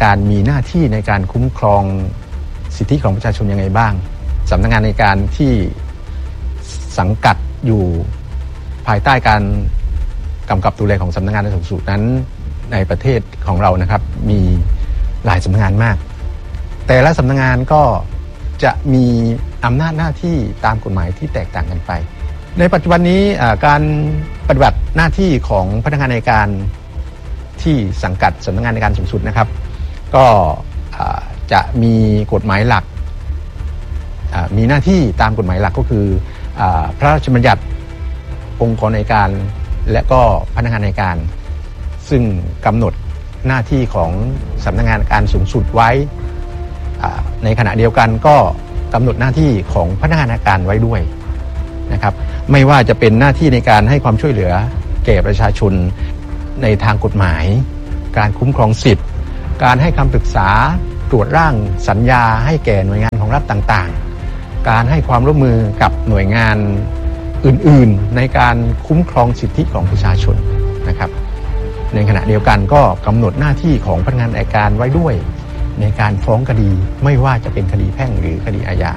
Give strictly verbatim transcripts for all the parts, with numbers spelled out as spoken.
การมีหน้าที่ในการคุ้มครองสิทธิของประชาชนยังไงบ้างสำนักงานในการที่สังกัดอยู่ภายใต้การกำกับดูแลของสำนักงานสูงสุดนั้นในประเทศของเรานะครับมีหลายสำนักงานมากแต่ละสำนักงานก็จะมีอำนาจหน้าที่ตามกฎหมายที่แตกต่างกันไปในปัจจุบันนี้การปฏิบัติหน้าที่ของพนักงานอัยการที่สังกัดสำนักงานอัยการสูงสุดนะครับก็จะมีกฎหมายหลักมีหน้าที่ตามกฎหมายหลักก็คือพระราชบัญญัติองค์กรอัยการและก็พนักงานอัยการซึ่งกำหนดหน้าที่ของสำนักงานอัยการสูงสุดไว้ในขณะเดียวกันก็กำหนดหน้าที่ของพนักงานอัยการไว้ด้วยนะครับไม่ว่าจะเป็นหน้าที่ในการให้ความช่วยเหลือแก่ประชาชนในทางกฎหมายการคุ้มครองสิทธิ์การให้คำปรึกษาตรวจร่างสัญญาให้แก่หน่วยงานของรัฐต่างๆการให้ความร่วมมือกับหน่วยงานอื่นๆในการคุ้มครองสิทธิของประชาชนนะครับในขณะเดียวกันก็กำหนดหน้าที่ของพนักงานอัยการไว้ด้วยในการฟ้องคดีไม่ว่าจะเป็นคดีแพ่งหรือคดีอาญา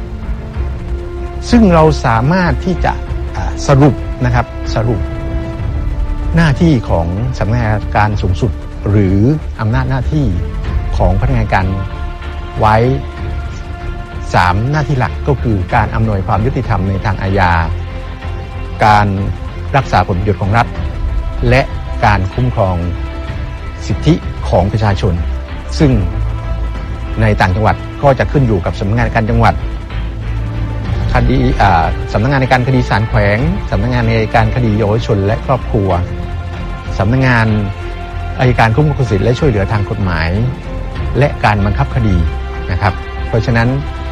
ซึ่งเราสามารถที่จะสรุปนะครับสรุปหน้าที่ของสำนักงานอัยการสูงสุดหรืออำนาจหน้าที่ของพนักงานอัยการไว้สามหน้าที่หลักก็คือการอำนวยความยุติธรรมในทางอาญาการรักษาผลประโยชน์ของรัฐและการคุ้มครองสิทธิของประชาชนซึ่งในต่างจังหวัดก็จะขึ้นอยู่กับสำนักงานอัยการจังหวัดคดีสำนักงานในการคดีศาลแขวงสำนักงานในการคดีเยาวชนและครอบครัวสำนักงานอัยการคุ้มครองสิทธิและช่วยเหลือทางกฎหมายและการบังคับคดีนะครับเพราะฉะนั้น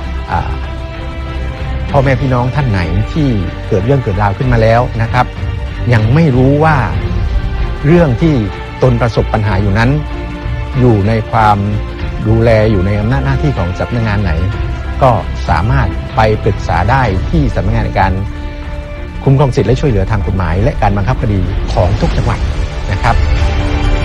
พ่อแม่พี่น้องท่านไหนที่เกิดเรื่องเกิดราวขึ้นมาแล้วนะครับยังไม่รู้ว่าเรื่องที่ตนประสบปัญหาอยู่นั้นอยู่ในความดูแลอยู่ในอำนาจหน้าที่ของสำนักงานไหนก็สามารถไปปรึกษาได้ที่สำนักงานในการคุ้มครองสิทธิและช่วยเหลือทางกฎหมายและการบังคับคดีของทุกจังหวัดนะครับ